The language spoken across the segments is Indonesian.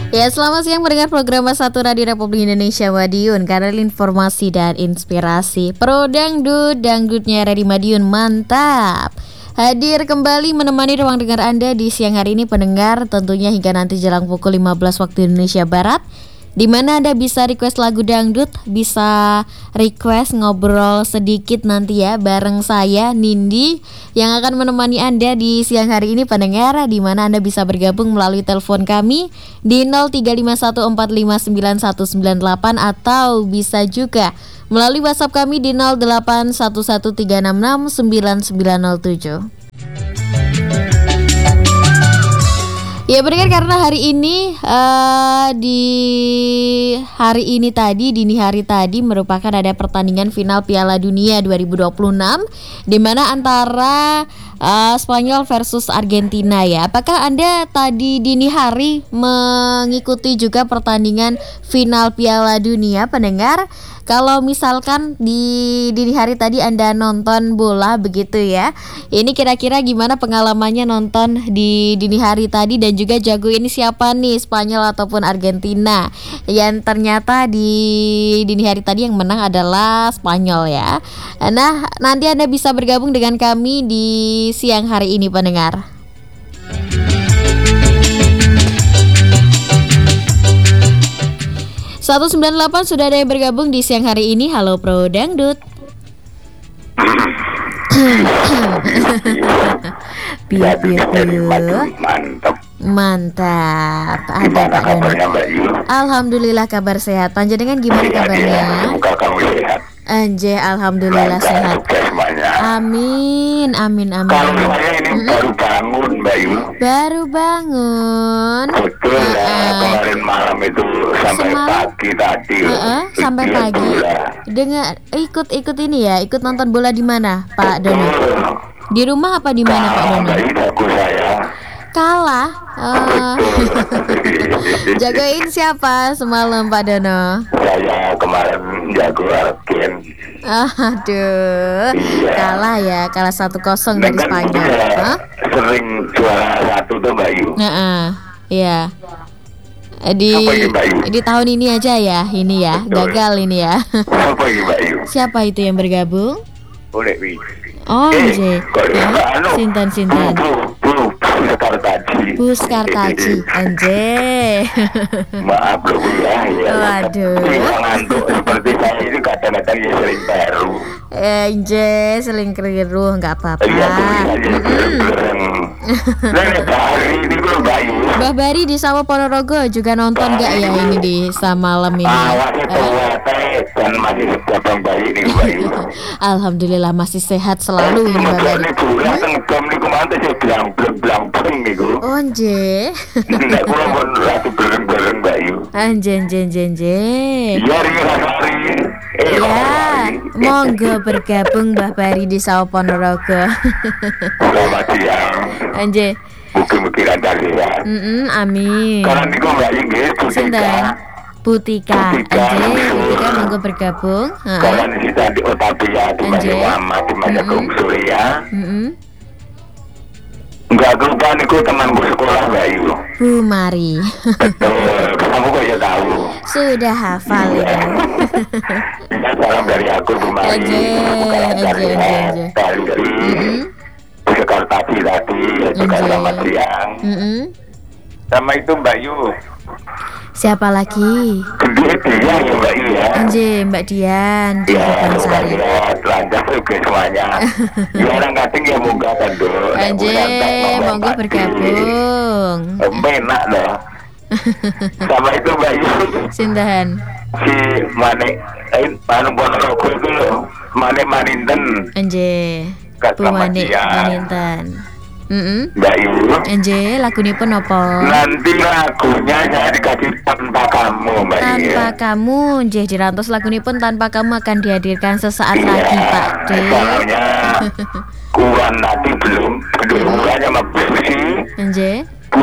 Ya, selamat siang mendengar program Satu Radio Republik Indonesia Madiun. Kanal informasi dan inspirasi Pro Dangdut, dangdutnya Redi Madiun, mantap. Hadir kembali menemani ruang dengar Anda di siang hari ini pendengar, tentunya hingga nanti jelang pukul 15 waktu Indonesia Barat, di mana Anda bisa request lagu dangdut, bisa request ngobrol sedikit nanti ya bareng saya Nindi yang akan menemani Anda di siang hari ini pendengar, di mana Anda bisa bergabung melalui telepon kami di 0351459198 atau bisa juga melalui WhatsApp kami di 0811366997. Ya pendengar, karena hari ini di hari ini tadi, dini hari tadi merupakan ada pertandingan final Piala Dunia 2026 di mana antara Spanyol versus Argentina ya. Apakah Anda tadi dini hari mengikuti juga pertandingan final Piala Dunia pendengar? Kalau misalkan di dini hari tadi Anda nonton bola begitu ya, ini kira-kira gimana pengalamannya nonton di dini hari tadi, dan juga jago ini siapa nih, Spanyol ataupun Argentina? Yang ternyata di dini hari tadi yang menang adalah Spanyol ya. Nah, nanti Anda bisa bergabung dengan kami di siang hari ini pendengar. Satu 98 sudah ada yang bergabung di siang hari ini. Halo Pro Dangdut. Biar mantap. Ada Pak Doni. Alhamdulillah kabar sehat. Panjenengan gimana kabarnya? Semoga kamu sehat. Anje, alhamdulillah sehat. Amin. Kalau saya ini baru bangun, Mbak Yu. Baru bangun. Betul ya, kemarin malam itu sampai pagi tadi. Sampai pagi. Dengar ikut ini ya, ikut nonton bola di mana, Pak Dono? Di rumah apa di mana, Pak Dono? Jago saya. Kalah. Jagoin siapa semalam, Pak Dono? Saya kemarin jago Argen. Aduh, iya. Kalah 1-0 dari Spanyol. Sering juara 1 tuh Mbak Yu. Iya. Di tahun ini aja ya, ini ya. Betul. Gagal ini ya. Apa ini Mbak Yu? Siapa itu yang bergabung? Boleh Wi. Oh, Sinten. Buskar Taji, Anje. Maaf loh ya. Waduh. Ngantuk seperti saya ini kadang-kadang ya sering baru. Anje sering keliru, nggak apa-apa. Mbah Bari di Sawah Ponorogo juga nonton nggak ya ini di malam ini? Dan masih sehat bayi ini Mbak Yu. Alhamdulillah masih sehat selalu ini Mbak Bari. Onje. Nggak pun lagi bereng-bereng Mbak Yu. Anje. Iya Ringasari. Ya, monggo bergabung Mbah Bari di Sawah Ponorogo. Selamat siang. Anje. Mungkin lancar sehat. Amin. Karena niku Mbak Inggris Butika monggo bergabung. Karena di situ di Otapia di Muhammad di Majagung Surya. Enggak lupa niku temanku sekolah Mbak Yu. Bu Mari. Betul, kamu kok ya tahu. Sudah hafal ya. Salam dari aku Bu Mari. Dari Jakarta tadi juga selamat siang. Sama itu Mbak Yu. Siapa lagi? Dian ya Mbak Yu ya. Anje, Mbak Dian di Bangsari. Lancar juga semuanya. Ya orang kating ya moga kan dulu. Anje, monggo bergabung. Enak loh. Sama itu Mbak Yu. Sinten? Si Manik Ponorogo itu loh. Manik Maninten. Anje. Bu Manik Maninten. Mbak Yu. Anje, lagunipun apa? Nanti lagunya saya dikasih tanpa kamu Mbak Yu. Tanpa kamu, nggih dirantos lagunipun tanpa kamu akan dihadirkan sesaat lagi Pak D. Soalnya kurang nanti belum hanya sama Busi. Anje.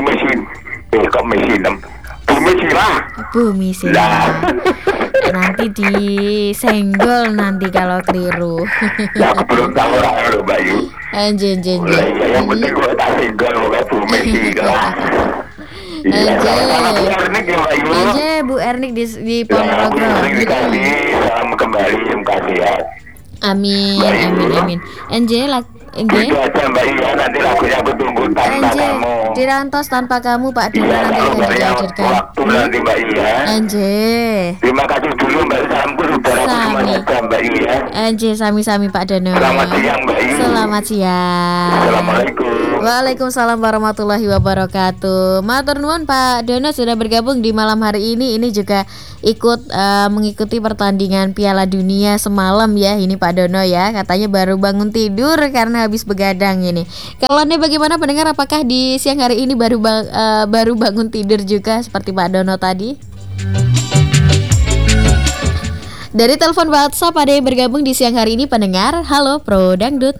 Bumi Sila. Nanti disenggol nanti kalau keliru. Ya aku belum tahu orang lu Mbak Yu. Anje. Yang penting gue tak senggol bukan Bumi Sila. Iya, sama-sama ini ya Mbak Yu. Anje Bu Ernik di Ya, aku Ponorogo. sering dikasih salam kembali, terima kasih ya. Amin, Mbak Yu. amin, amin. Anje Anje. Itu aja Mbak Yu, nanti lagunya aku tunggu tanpa Anje, kamu. dirantos tanpa kamu Pak Dono Iya, nanti kalau akan banyak dihadirkan. waktu nanti Mbak Yu ya. Anje. Terima kasih dulu Mbak, salamku saudaraku Sami. semuanya juga Mbak Yu ya. Anje sami-sami Pak Dono. Selamat siang Mbak Yu. Selamat siang. Assalamualaikum. Waalaikumsalam warahmatullahi wabarakatuh. Matur nuwun Pak Dono sudah bergabung di malam hari ini. Ini juga ikut mengikuti pertandingan Piala Dunia semalam ya. Ini Pak Dono ya. Katanya baru bangun tidur karena habis begadang ini. Kalau nih bagaimana pendengar, apakah di siang hari ini baru bangun tidur juga seperti Pak Dono tadi? Dari telepon WhatsApp ada yang bergabung di siang hari ini pendengar. Halo Pro Dangdut.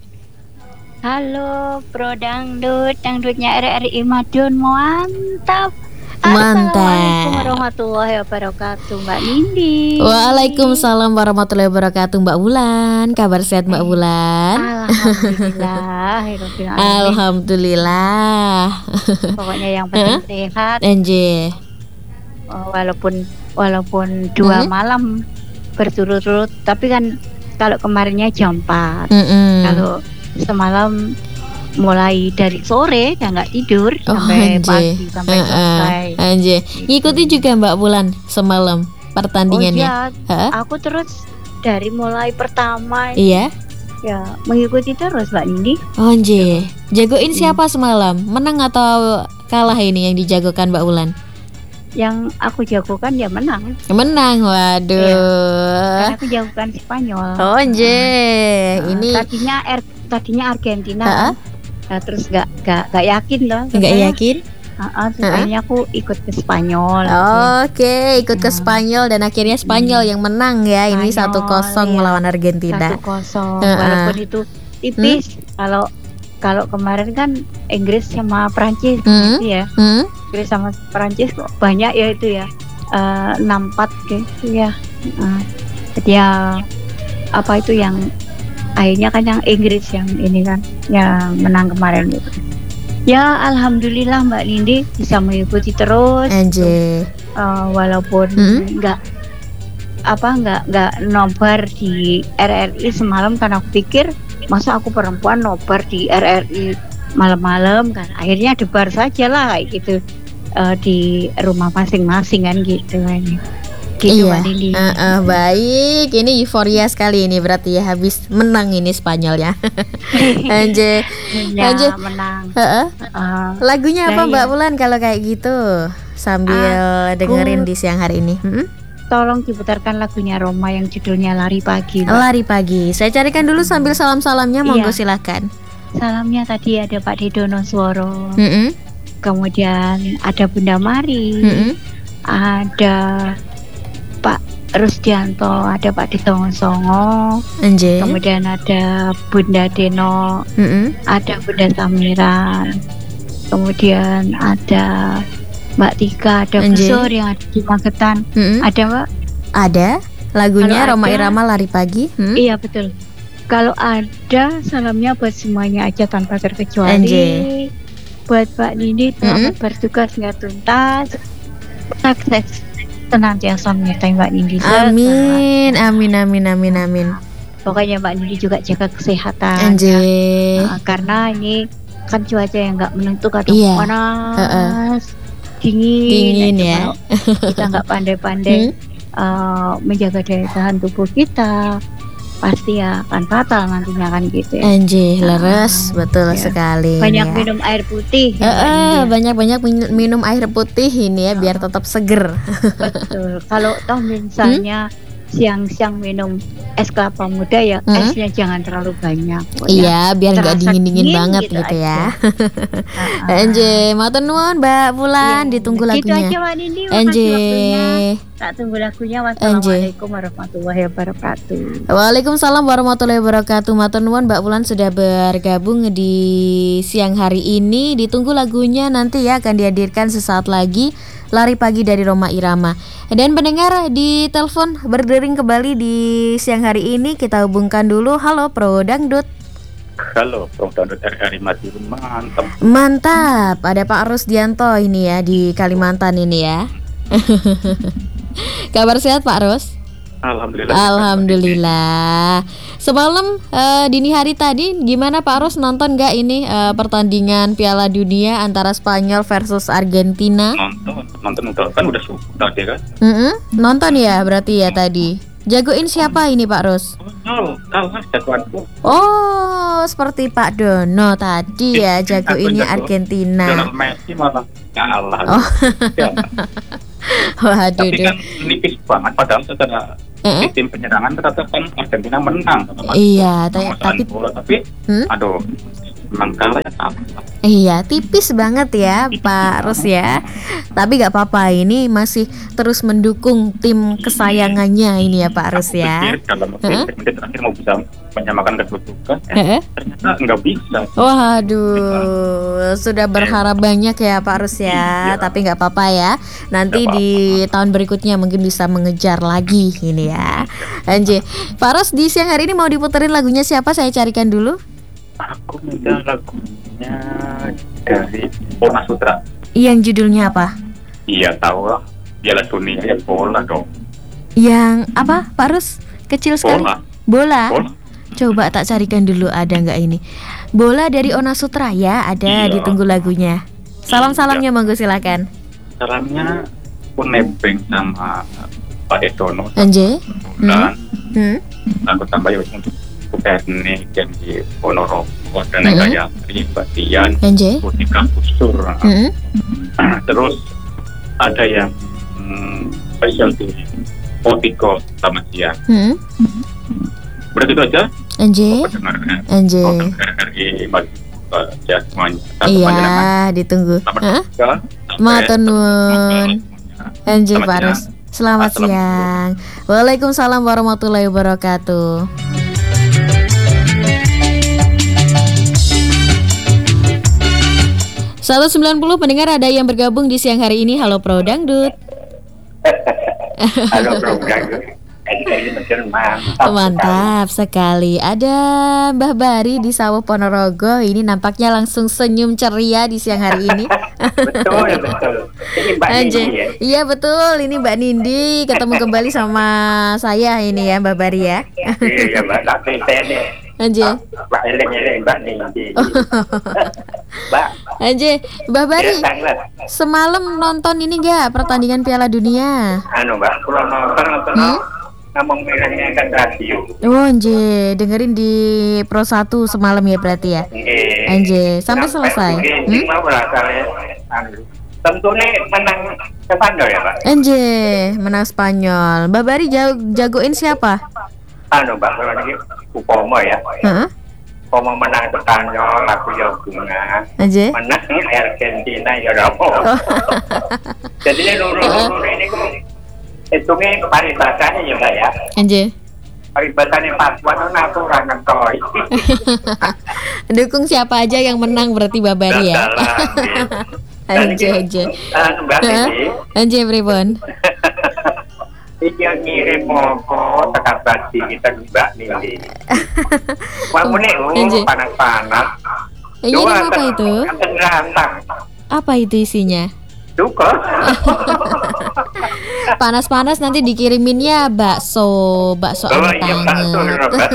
Halo Pro Dangdut, dangdutnya RRI Madiun, mantap. Mantap. Assalamualaikum warahmatullahi wabarakatuh, Mbak Nindi. Waalaikumsalam warahmatullahi wabarakatuh Mbak Wulan. Kabar sehat Mbak Wulan? Alhamdulillah, Alhamdulillah. Pokoknya yang penting sehat. Enje. Walaupun 2 malam berturut-turut, tapi kan kalau kemarinnya jam 4. Kalau semalam mulai dari sore nggak tidur sampai pagi sampai selesai. Anje, ngikuti juga Mbak Wulan semalam pertandingannya. Aku terus dari mulai pertama. Iya. Ya, mengikuti terus Mbak Nindi. Anje, jagoin siapa semalam? Menang atau kalah ini yang dijagokan Mbak Wulan? Yang aku jagokan ya menang. Menang, waduh. Karena aku jagokan Spanyol. Anje, ini tadinya Argentina. Nah, terus gak yakin loh. Nggak yakin? Akhirnya aku ikut ke Spanyol. Oke, ikut ke Spanyol dan akhirnya Spanyol yang menang ya. Ini 1-0 melawan Argentina. 1-0. Walaupun itu tipis. Kalau kemarin kan Inggris sama Prancis gitu ya. Inggris sama Prancis kok banyak ya itu ya. 6-4 gitu ya. Jadi ya apa itu yang akhirnya kan yang Inggris yang ini kan yang menang kemarin gitu. Ya alhamdulillah Mbak Nindi bisa mengikuti terus. Anje. Walaupun nggak nobar di RRI semalam karena aku pikir masa aku perempuan nobar di RRI malam-malam kan, akhirnya debar saja lah kayak gitu di rumah masing-masing kan gitu kan. Gitu, iya. Baik, ini euforia sekali ini berarti ya habis menang ini Spanyol ya. Anje, Anje menang. Lagunya apa Mbak Wulan kalau kayak gitu sambil dengerin di siang hari ini? Tolong diputarkan lagunya Roma yang judulnya Lari Pagi. Lari Pagi. Saya carikan dulu sambil salam-salamnya, monggo silakan. Salamnya tadi ada Pak Dedono Suworo. Kemudian ada Bunda Mari. Ada Pak Rusdianto, ada Pak Ditongo Songo. Kemudian ada Bunda Deno. Ada Bunda Samiran. Kemudian ada Mbak Tika, ada Busur yang ada di Magetan. Ada Mbak? Ada. Lagunya Roma Irama Lari Pagi. Iya betul. Kalau ada salamnya buat semuanya aja tanpa terkecuali. Buat Pak Nindi selamat bertugas nggak tuntas. Sukses senantiasa menyertai Mbak Nindi. Amin, amin, amin, amin, amin. Pokoknya Mbak Nindi juga jaga kesehatan. Karena ini kan cuaca yang nggak menentu, kadang panas. Dingin ya. Kita nggak pandai-pandai menjaga daya tahan tubuh kita, pasti ya akan fatal nantinya kan gitu ya. Leres betul sekali. Banyak minum air putih. Banyak-banyak minum air putih ini ya biar tetap seger. Betul. Kalau toh misalnya siang-siang minum es kelapa muda ya, esnya jangan terlalu banyak. Iya, biar nggak dingin-dingin banget gitu ya. Matur nuwun Mbak Wulan, ditunggu lagunya. Gitu aja Mbak Nindi, makasih waktunya. Tak tunggu lagunya. Wassalamualaikum warahmatullahi wabarakatuh. Waalaikumsalam warahmatullahi wabarakatuh. Matur nuwun Mbak Wulan sudah bergabung di siang hari ini. Ditunggu lagunya nanti ya, akan dihadirkan sesaat lagi. Lari Pagi dari Roma Irama. Dan pendengar di telepon berdering kembali di siang hari ini, kita hubungkan dulu. Halo Pro Dangdut. Halo, Bro Download RRI Madiun, mantap. Mantap, ada Pak Rusdianto ini ya di Kalimantan ini ya. Kabar sehat Pak Rus? Alhamdulillah. Alhamdulillah. Semalam dini hari tadi gimana Pak Rus, nonton gak ini pertandingan Piala Dunia antara Spanyol versus Argentina? Nonton kan udah subuh tadi kan? Nonton ya berarti ya tadi. Jagoin siapa ini Pak Rus? Kalah jagoanku. Oh, seperti Pak Dono tadi ya, jagoinnya Argentina. Lionel Messi malah kalah. Oh. Waduh. Tapi kan nipis banget padahal secara di tim penyerangan ternyata kan Argentina menang. Iya, tapi aduh, memang kalah ya. Iya, tipis banget ya Pak Rus ya. Tapi gak apa-apa, ini masih terus mendukung tim kesayangannya ini ya Pak Rus ya. Dalam menit terakhir mau bisa menyamakan kedudukan, ternyata nggak bisa. Waduh, sudah berharap banyak ya Pak Rus ya. Tapi nggak apa-apa ya. Nanti di tahun berikutnya mungkin bisa mengejar lagi ini ya. Anjir, Pak Rus di siang hari ini mau diputerin lagunya siapa? Saya carikan dulu. Aku minta lagunya dari Ona Sutra. Yang judulnya apa? Iya tahu lah, Piala Dunia ya bola dong. Yang apa Pak Rus? Kecil sekali. Bola. Coba tak carikan dulu ada nggak ini. Bola dari Ona Sutra ya, ada. Iya. Ditunggu lagunya. Salam-salamnya monggo silakan. Salamnya aku nebeng sama Pak Edono. Anje. Aku tambah ya untuk teknik yang di Ponorogo dan kayak Batian, Butika Busur. Terus ada yang spesial di Potiko selamat siang. Berarti itu aja. Anje. RRI ya semuanya. Iya, ditunggu. Matur nuwun. Anje Pak Rus. Selamat siang. Waalaikumsalam warahmatullahi wabarakatuh. 190 pendengar ada yang bergabung di siang hari ini. Halo Pro Dangdut. Halo Pro Dangdut. Mantap sekali. Ada Mbah Bari di Sawah Ponorogo. Ini nampaknya langsung senyum ceria di siang hari ini. Betul. Ini Mbak Nindi ya? Iya betul, ini Mbak Nindi. Ketemu kembali sama saya ini ya Mbak Bari ya. Iya Mbak, tapi saya nih Mbak eleng-eleng Mbak Nindi. Mbak Mbak Bari, semalam nonton ini gak pertandingan Piala Dunia? Mbak, kalau nonton ngomong merahnya kan radio. Oh dengerin di Pro 1 semalam ya berarti ya? Sampai selesai. Tentunya menang Spanyol ya Pak? Menang Spanyol. Mbak Bari jagoin siapa? Mbak, kalau ini Upomo ya. Upomo menang Spanyol, aku ya bunga. Menang Argentina ya Romo. Jadi ini lurus ini hitungnya paribasannya ya Mbak ya. Paribasannya Papua itu aku orang ngetoy. Dukung siapa aja yang menang berarti Mbak Bari ya. Mbak Nindi pripun? Iki ngirim moko tekan badi kita Mbak Nindi. Wamune panas-panas. Ngirim apa itu? Rantang. Apa itu isinya? Duka. Panas-panas nanti dikiriminnya bakso anget-anget.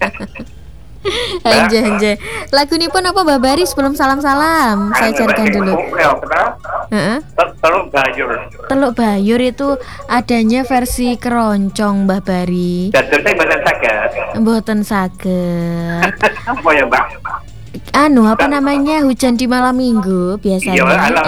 Anje. Lagu ini pun apa Mbak Bari sebelum salam-salam? Saya carikan dulu. Teluk Bayur itu adanya versi keroncong Mbak Bari. Mboten saged. Apa ya Mbak? Apa namanya, hujan di malam minggu biasanya.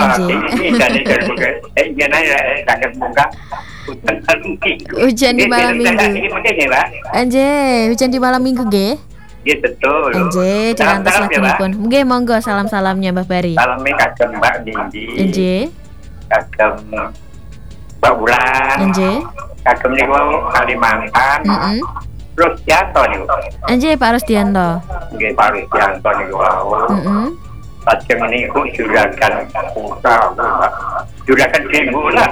Hujan di malam minggu. Hujan di malam minggu nggih. Iya betul. Dirantas lagi pun. Nggih monggo salam-salamnya Mbak Bari. Salamnya kagem Mbak Nindi. Kagem Mbak Wulan. Kagem niku Kalimantan. Rusdianto niku. Pak Rusdianto. Nggih Pak Rusdianto niku wau. Kagem niku juragan putra, juragan Dembulan.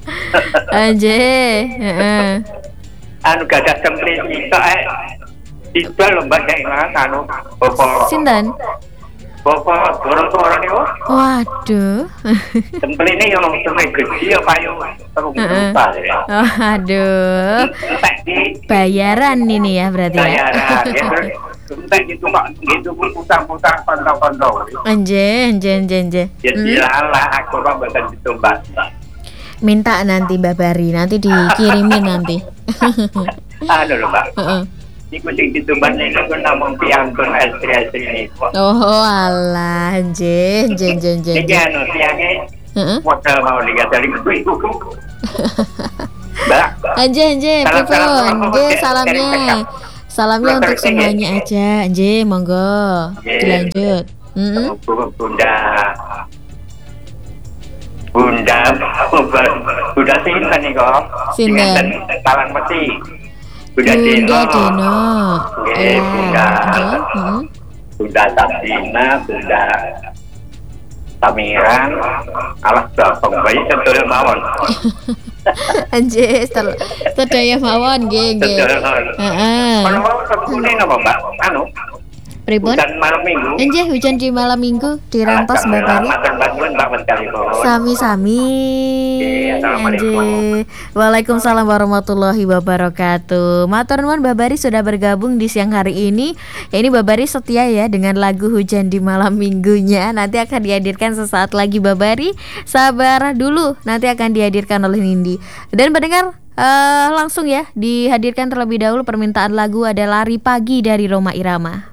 Gadah gadah template kita Itu lembah yang anu Bapak. Sinten? Bapak orang itu. Waduh. Tempat ini yang sampai gede apa yang terus lupa ya. Oh, aduh. Bayaran ini ya berarti ya. Bayaran. Ya, sampai gitu Pak, gitu pun putang-putang pantau-pantau. Anje. Jadi lah aku Pak bahkan ditumbas. Minta nanti Mbak Bari, nanti dikirimin nanti. Aduh lho Mbak. Iku sing ditumbas ini kan namung piantun istri-istri ini. Oh alah, anje. Iki anu tiange modal mau digadali iku. Mbak. Anje, pripun? Nggih, salamnya untuk semuanya aja. Anje, monggo. Dilanjut. Bunda sinten nih kok? Sinten? Talang Meti. Bunda Deno. Bunda Sabina, Bunda Tamiran, alah gampang bayi sedaya mawon. Anje, sedaya mawon nggih. Heeh. Kalau sepune napa Mbak? Anu pripun? Hujan malam minggu. Enjeh, hujan di malam minggu dirantos Mbak Bari. Sami-sami. Enjeh. Waalaikumsalam warahmatullahi wabarakatuh. Matur nuwun Mbak Bari sudah bergabung di siang hari ini. Ini Mbak Bari setia ya dengan lagu Hujan di Malam Minggunya. Nanti akan dihadirkan sesaat lagi Mbak Bari. Sabar dulu, nanti akan dihadirkan oleh Nindi. Dan pendengar langsung ya dihadirkan terlebih dahulu permintaan lagu ada Lari Pagi dari Rhoma Irama.